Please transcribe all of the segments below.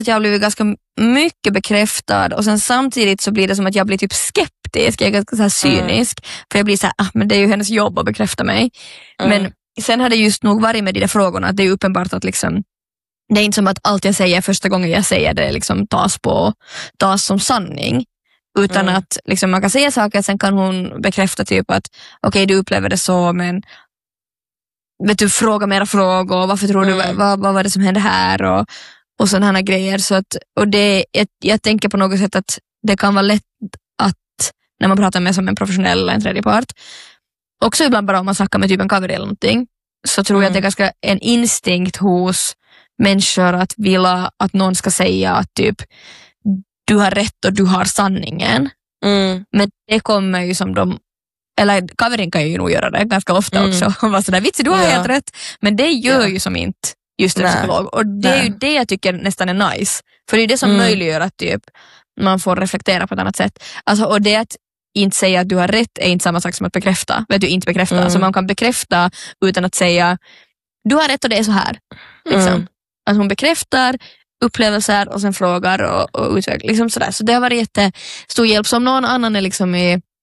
jag har blivit ganska mycket bekräftad och sen samtidigt så blir det som att jag blir typ skeptisk, jag är ganska så här cynisk för jag blir så här, men det är ju hennes jobb att bekräfta mig. Men sen har det just nog varit med de där frågorna att det är uppenbart att liksom, det är inte som att allt jag säger första gången jag säger det liksom tas som sanning, utan att liksom, man kan säga saker, sen kan hon bekräfta typ att okej, du upplever det så, men vet du, fråga mera frågor, varför tror du, vad var det som hände här och sådana här grejer. Så att, och det, jag tänker på något sätt att det kan vara lätt att när man pratar med som en professionell eller en tredje part, också ibland bara om man snackar med typ en cover eller någonting, så tror jag att det är ganska en instinkt hos människor att vilja att någon ska säga att typ du har rätt och du har sanningen. Men det kommer ju som de, eller covering kan ju nog göra det ganska ofta också. Och vara sådär, vitsi, du har helt rätt. Men det gör ju som inte just en psykolog. Och det är ju det jag tycker nästan är nice. För det är det som möjliggör att typ man får reflektera på ett annat sätt. Alltså, och det att inte säga att du har rätt är inte samma sak som att bekräfta. Vet du, inte bekräfta. Alltså man kan bekräfta utan att säga du har rätt och det är så här. Liksom. Att hon bekräftar upplevelser och sen frågar och utvecklar. Liksom sådär. Så det har varit jättestor hjälp. Som någon annan är liksom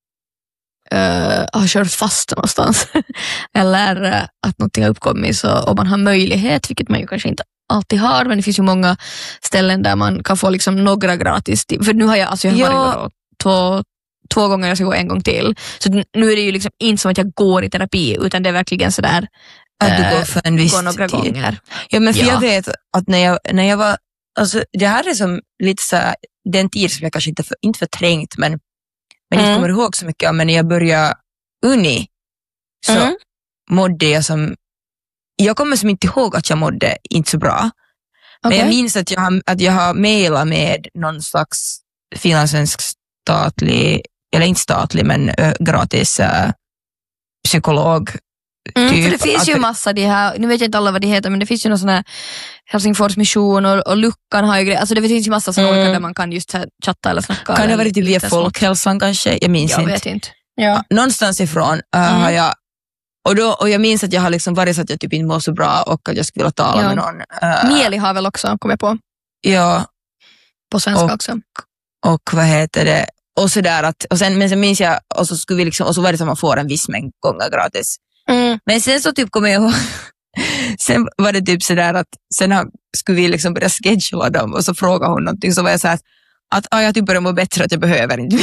har kört fast någonstans eller att någonting har uppkommit så, och man har möjlighet, vilket man ju kanske inte alltid har, men det finns ju många ställen där man kan få liksom några gratis för nu har jag varit två gånger, jag ska gå en gång till, så nu är det ju liksom inte som att jag går i terapi, utan det är verkligen sådär att du går för en viss går några tid. Gånger. Ja, men för jag vet att när jag var, alltså det här är som lite så här, den tid som jag kanske inte förträngt, men inte kommer ihåg så mycket. Men när jag började uni så mådde jag som, jag kommer som inte ihåg att jag mådde inte så bra. Men jag minns att jag har mejlat med någon slags finlandssvensk statlig, eller inte statlig, men gratis psykolog. Typ. För det finns ju massa de här, nu vet jag inte alla vad de heter, men det finns ju någon sån här Helsingfors mission och Luckan har ju grejer, alltså det finns ju massa sådana olika där man kan just chatta eller snacka. Kan det ha varit via Folkhälsan kanske? Jag minns inte. Jag vet inte. Ja. Någonstans ifrån har jag, och jag minns att jag har liksom varit så att jag typ inte mår så bra och att jag skulle vilja tala med någon. Mieli har väl också, kom jag på. Ja. På svenska också. Och vad heter det? Och sådär att, men sen minns jag, och så skulle vi liksom, och så var det som man får en viss mängd gånger gratis. Men sen så typ kommer jag ihåg, sen var det typ sådär att sen skulle vi liksom börja schedula dem och så frågade hon någonting, så var jag såhär att jag typ börjar må bättre, att jag behöver inte.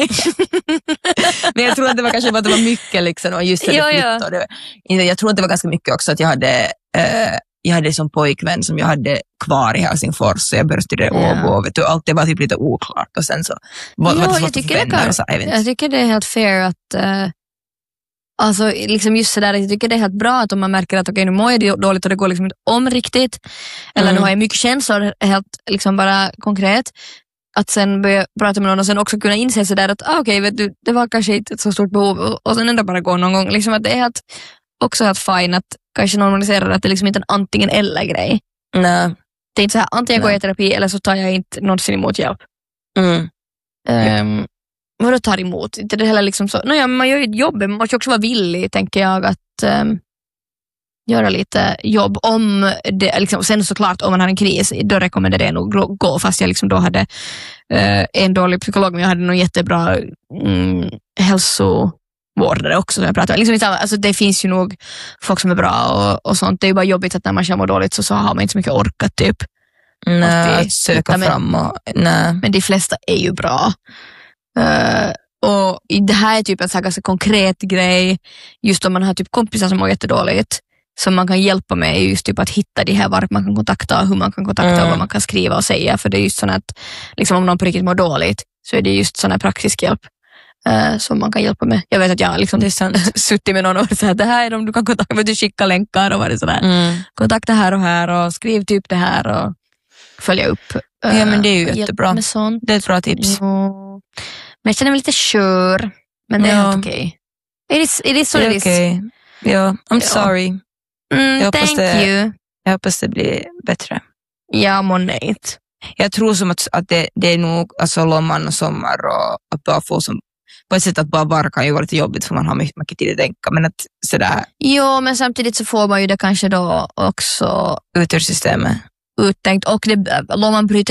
Men jag tror att det var kanske bara att det var mycket liksom, och just det jag tror att det var ganska mycket också att jag hade som pojkvän som jag hade kvar i Helsingfors, så jag började studera Åbo, vet du, allt det var typ lite oklart och sen så jag tycker det är helt fair att alltså liksom just sådär, jag tycker det är helt bra att om man märker att okej, nu mår jag dåligt och det går liksom inte om riktigt, eller nu har jag mycket känslor helt liksom bara konkret, att sen börja prata med någon och sen också kunna inse sådär att okej, vet du, det var kanske inte ett så stort behov och sen ändå bara gå någon gång, liksom att det är också helt fine att kanske normalisera att det liksom inte är en antingen eller grej. Nej. Det är inte så här, antingen går jag i terapi eller så tar jag inte någonsin emot hjälp. Vad du tar emot, inte det heller liksom så. Men man gör ju ett jobb, man måste också vara villig, tänker jag, att göra lite jobb om det, liksom, sen såklart om man har en kris, då rekommenderar jag nog gå, fast jag liksom då hade en dålig psykolog, men jag hade nog jättebra hälsovårdare också som jag pratade om. Liksom, alltså, det finns ju nog folk som är bra och sånt, det är ju bara jobbigt att när man känner dåligt så har man inte så mycket orkat typ. Nej, söka fram och, nej. Men de flesta är ju bra. Och det här är typ en så här ganska konkret grej, just om man har typ kompisar som mår jättedåligt, som man kan hjälpa med är just typ att hitta de här vart man kan kontakta, hur man kan kontakta och vad man kan skriva och säga, för det är just sånt att liksom, om någon på riktigt mår dåligt så är det just sån här praktisk hjälp som man kan hjälpa med. Jag vet att jag liksom suttit med någon och så här, det här är de du kan kontakta med, du skickar länkar och vad det sådär. Kontakta här och skriv typ det här och följa upp. Ja, men det är ju jättebra. Det är ett bra tips. Men jag känner mig lite kör, men det är helt okej. It is what it is. Ja, I'm sorry. Thank you. Jag hoppas det blir bättre. Ja, monejt. Jag tror som att det är nog alltså lomman och sommar och att bara få som på ett sätt att bara vara kan ju vara lite jobbigt för man har mycket tid att tänka, men att sådär. Jo, men samtidigt så får man ju det kanske då också ut ur systemet. uttänkt och det, om man bryter